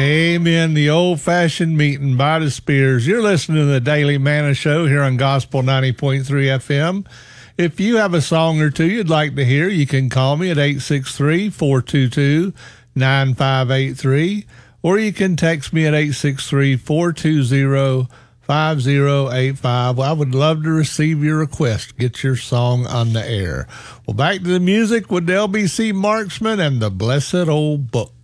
Amen. The old-fashioned meeting by the Spears. You're listening to the Daily Manna Show here on Gospel 90.3 FM. If you have a song or two you'd like to hear, you can call me at 863-422-9583, or you can text me at 863-420-5085. Well, I would love to receive your request. Get your song on the air. Well, back to the music with LBC Marksman and the Blessed Old Book.